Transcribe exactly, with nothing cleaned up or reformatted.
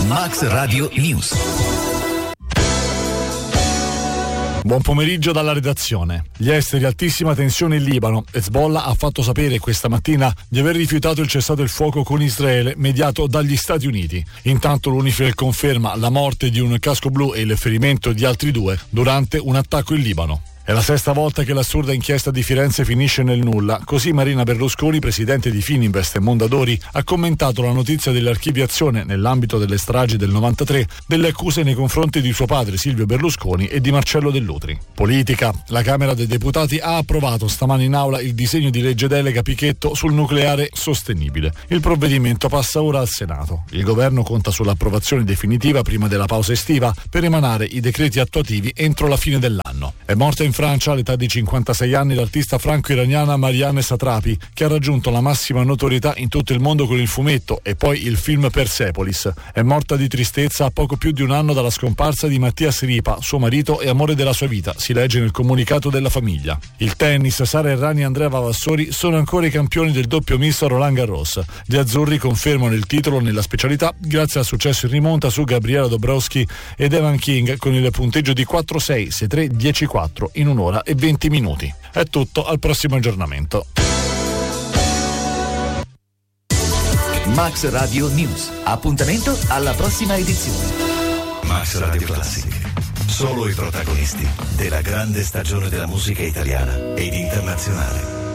Max Radio News. Buon pomeriggio dalla redazione. Gli esteri, altissima tensione in Libano. Hezbollah ha fatto sapere questa mattina di aver rifiutato il cessate il fuoco con Israele mediato dagli Stati Uniti. Intanto l'UNIFIL conferma la morte di un casco blu e il ferimento di altri due durante un attacco in Libano. È la sesta volta che l'assurda inchiesta di Firenze finisce nel nulla. Così Marina Berlusconi, presidente di Fininvest e Mondadori, ha commentato la notizia dell'archiviazione nell'ambito delle stragi del novantatré delle accuse nei confronti di suo padre Silvio Berlusconi e di Marcello Dell'Utri. Politica. La Camera dei Deputati ha approvato stamani in aula il disegno di legge delega Pichetto sul nucleare sostenibile. Il provvedimento passa ora al Senato. Il governo conta sull'approvazione definitiva prima della pausa estiva per emanare i decreti attuativi entro la fine dell'anno. È morta in Francia all'età di cinquantasei anni l'artista franco-iraniana Marianne Satrapi, che ha raggiunto la massima notorietà in tutto il mondo con il fumetto e poi il film Persepolis. È morta di tristezza a poco più di un anno dalla scomparsa di Mattias Ripa, suo marito e amore della sua vita, si legge nel comunicato della famiglia. Il tennis, Sara Errani e Andrea Vavassori sono ancora i campioni del doppio misto Roland Garros. Gli azzurri confermano il titolo nella specialità grazie al successo in rimonta su Gabriela Dabrowski ed Evan King con il punteggio di quattro sei, sei tre, dieci quattro in un'ora e venti minuti. È tutto, al prossimo aggiornamento. Max Radio News. Appuntamento alla prossima edizione. Max Radio Classic. Solo i protagonisti della grande stagione della musica italiana ed internazionale.